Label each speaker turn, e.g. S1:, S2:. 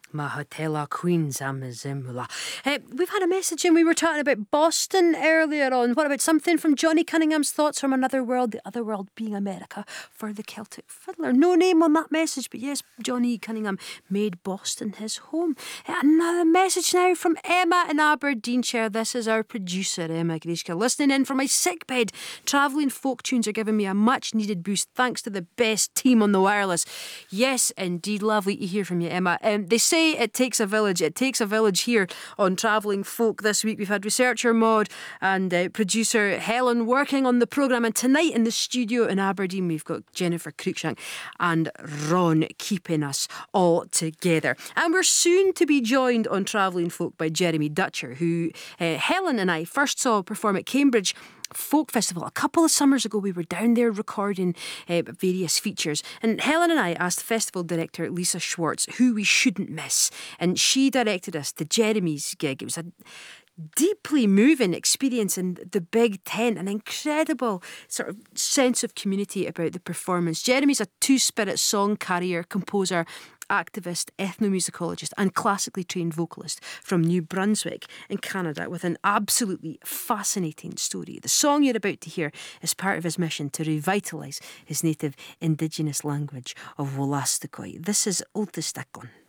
S1: Mahatela Queens Amazimula. We've had a message in. We were talking about Boston earlier on. What about something from Johnny Cunningham's Thoughts from Another World, the other world being America, for the Celtic Fiddler? No name on that message, but yes, Johnny Cunningham made Boston his home. Another message now from Emma in Aberdeenshire. This is our producer, Emma Grishka, listening in from my sick bed. Travelling folk tunes are giving me a much needed boost thanks to the best team on the wireless. Yes, indeed, lovely to hear from you, Emma. They say it takes a village. It takes a village here on Travelling Folk this week. We've had researcher Maud and producer Helen working on the programme, and tonight in the studio in Aberdeen we've got Jennifer Cruikshank and Ron keeping us all together. And we're soon to be joined on Travelling Folk by Jeremy Dutcher, who Helen and I first saw perform at Cambridge Folk Festival a couple of summers ago. We were down there recording various features, and Helen and I asked festival director Lisa Schwartz who we shouldn't miss, and she directed us to Jeremy's gig. It was a deeply moving experience in the big tent, an incredible sort of sense of community about the performance. Jeremy's a two-spirit song carrier, composer, activist, ethnomusicologist and classically trained vocalist from New Brunswick in Canada, with an absolutely fascinating story. The song you're about to hear is part of his mission to revitalise his native indigenous language of Wolastoqey. This is Oltestakon.